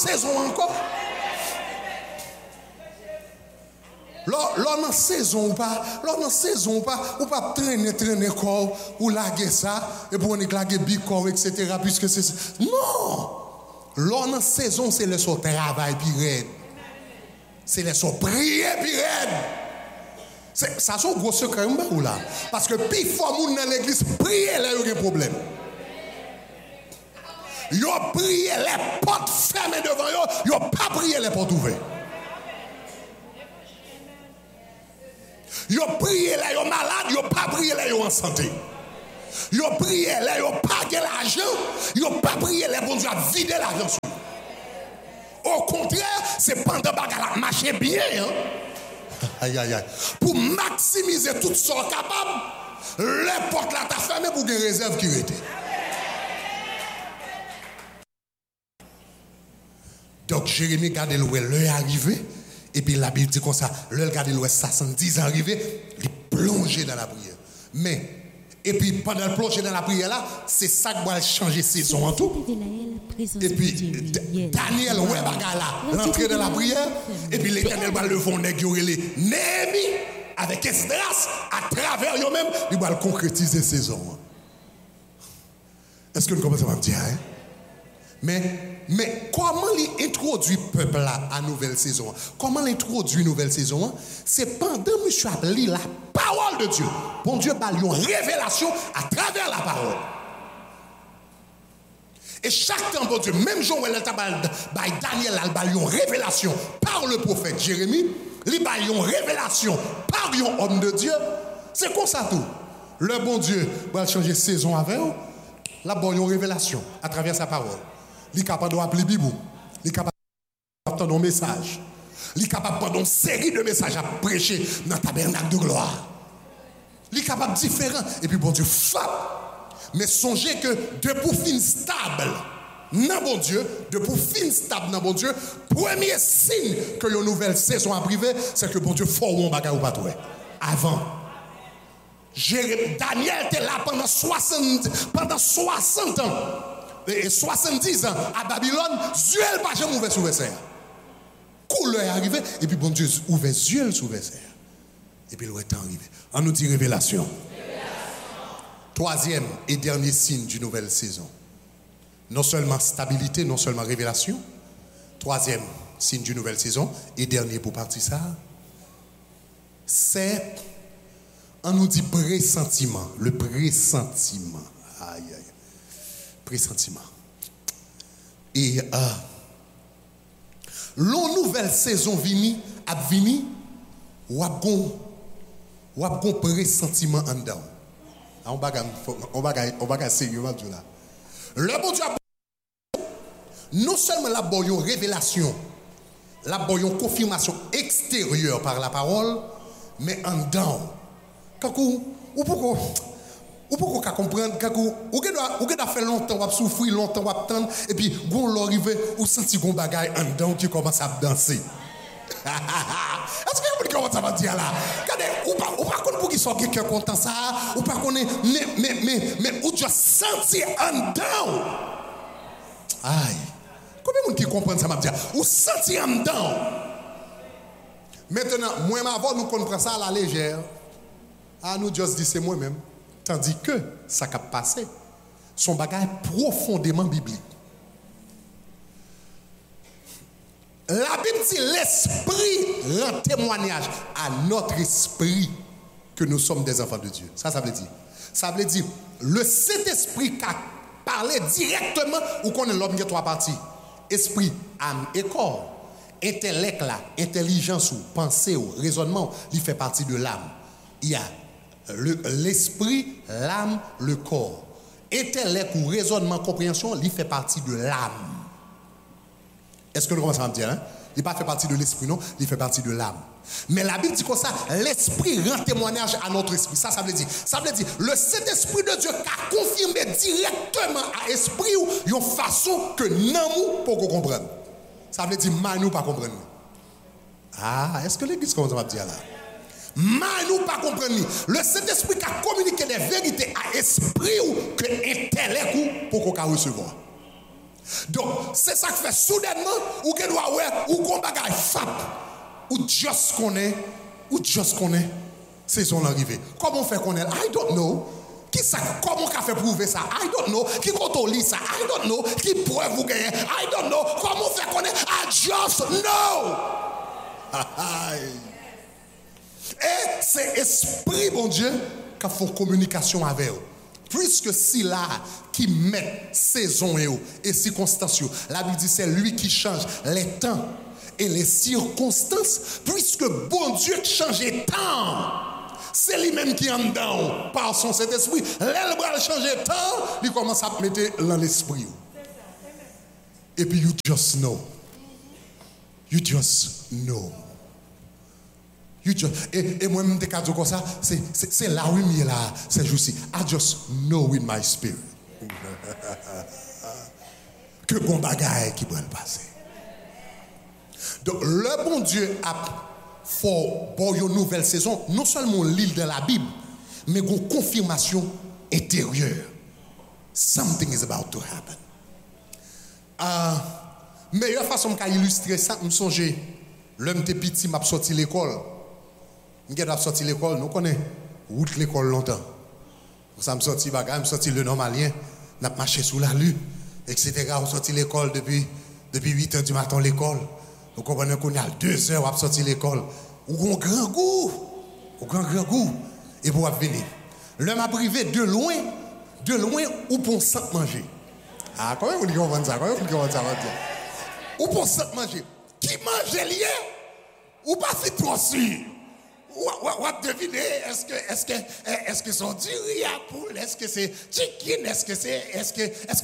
saison encore. L'on en saison ou pas, ou pas traîner corps, ou laguer ça, et pour on laguer bicor, etc. Puisque c'est. Non! L'on en saison, c'est le son travail pirate. C'est le son prier pirate. Ça, c'est un gros secret, ou là? Parce que plus fort moun dans l'église, prier là, il y a un problème. Yo prié les portes fermées devant yo, yo pas prié les portes ouvertes. Yo prié les yo malade, yo pas prié les yo en santé. Yo prié les yo pas de l'argent, yo pas prié les bon Dieu à vider l'argent. Au contraire, c'est pendant bagarre marcher bien. Hein? Aïe aïe aïe. Pour maximiser tout ce qu'on est capable, les portes là t'as fermé pour des réserves qui étaient. Donc Jérémie garde l'heure arrivé et puis la Bible dit comme ça, l'heure garde l'heure 70 arrivé, il plonge dans la prière. Mais et puis pendant le plonger dans la prière là, c'est ça qui va changer saison en tout. Et puis Daniel ouais bagarre là, l'entrée dans la prière et puis l'Éternel va le fond nèg yo relé Néhémie avec Esdras à travers eux même, il va concrétiser saison. Est-ce que nous commençons à dire hein? Mais comment il introduit le peuple là à nouvelle saison? Comment il introduit nouvelle saison? C'est pendant monsieur a lu la parole de Dieu. Bon Dieu a une révélation à travers la parole. Et chaque temps, bon Dieu, même Jean Daniel a une révélation par le prophète Jérémie, il a une révélation par un homme de Dieu. C'est comme ça tout. Le bon Dieu va changer saison avec eux. La bonne révélation à travers sa parole. Il est capable d'appeler Bibou. Il est capable d'entendre un message. Il est capable de prendre une série de messages à prêcher dans le tabernacle de gloire. Il est capable de différent. Et puis bon Dieu frappe. Mais songez que de pour fin stable, dans bon Dieu, de pour fin stable dans bon Dieu, premier signe que une nouvelle saison a privé, c'est que bon Dieu faut un bagage ou pas tout. Avant. Daniel était là pendant 60 ans. Et 70 ans à Babylone, Dieu n'a pas jamais ouvert sous le serre. Couleur est arrivé, et puis bon Dieu ouvert Dieu sous le serre. Et puis le temps arrivé. On nous dit révélation. Troisième et dernier signe d'une nouvelle saison. Non seulement stabilité, non seulement révélation. Troisième signe d'une nouvelle saison et dernier pour partir ça. C'est, on nous dit pressentiment. Le pressentiment. Aïe aïe. Pressentiment. Et l'on nouvelle saison a vini ou a bon pressentiment en dedans. On va sérieux là. Le bon Dieu non seulement la bonne révélation, la bonne confirmation extérieure par la parole, mais en dedans. Ou pourquoi comprendre ou doit faire longtemps ou souffrir longtemps ou attendre et puis gon l'arriver ou sentir gon bagaille en dedans qui commence à danser. Est-ce que vous commencez à dire là? Regardez, ou pas pour qu'il soit quelqu'un content ça, ou pas connaît mais ou tu sentir en dedans. Aïe. Combien de monde qui comprend ça m'a dit? Ou sentir en dedans. Maintenant, moi avant nous comprend ça à la légère. Ah nous juste dit c'est moi-même. Tandis que ça qui a passé, son bagage profondément biblique. La Bible dit l'esprit rend témoignage à notre esprit que nous sommes des enfants de Dieu. Ça veut dire. Ça veut dire le Saint-Esprit qui a parlé directement ou qu'on est l'homme qui a trois parties. Esprit, âme et corps. Intellect là, intelligence ou pensée ou raisonnement, il fait partie de l'âme. Il y a l'esprit, l'âme, le corps. Intellect ou raisonnement, compréhension, il fait partie de l'âme. Est-ce que nous commençons à me dire, hein? Il n'est pas fait partie de l'esprit, non? Il fait partie de l'âme. Mais la Bible dit comme ça, l'esprit rend témoignage à notre esprit. Ça veut dire. Ça veut dire, le Saint-Esprit de Dieu qui a confirmé directement à l'esprit ou une façon que nous pour comprendre. Ça veut dire, nous pas comprendre. Ah, est-ce que l'église commence à me dire là? Nous pas comprendre. Le Saint-Esprit qui a communiqué des vérités à l'esprit ou que l'intellect pour qu'on puisse recevoir. Donc, c'est ça qui fait soudainement, ou que doit ouais, ou qu'on bagaille fap, ou just connaît, saison l'arrivée. Comment on fait connaître? I don't know. Qui ça, comment on fait prouver ça? I don't know. Qui contrôle ça? I don't know. Qui preuve vous gagnez? I don't know. Comment on fait connaître? I just know. Et c'est esprit, bon Dieu, qui fait communication avec eux. Puisque si là, qui met saison et circonstances, la Bible dit c'est lui qui change les temps et les circonstances, puisque bon Dieu change les temps. C'est lui-même qui est en dedans, par son Saint-Esprit. L'elle va changer le temps, il commence à mettre dans l'esprit. Et puis, you just know. You just know. Et moi-même, des cas comme ça, c'est là où il est là, c'est juste, I just know with my spirit. Que bon bagaille qui va le passer. Donc, le bon Dieu a fait pour une nouvelle saison, non seulement l'île de la Bible, mais une confirmation intérieure. Something is about to happen. Meilleure façon d'illustrer ça, je me songe, l'homme était petit, m'a sorti l'école. Je suis sorti l'école, nous connaissons route l'école longtemps. Ça me sorti bagaille, me sorti le normalien, n'a marché sous la rue, etc. On sorti l'école depuis 8 heures du matin l'école. Nous comprenons qu'on a 2 heures à sortir l'école. Ou un grand goût. Et pour venir. L'homme a privé de loin ou pour s'en manger. Ah, comment vous comprenez ça? Ou pour s'en manger. Qui mange lié? Ou pas si trop sûr? Ou deviner, est-ce que c'est du riz à poule? Est-ce que c'est chicken? Est-ce que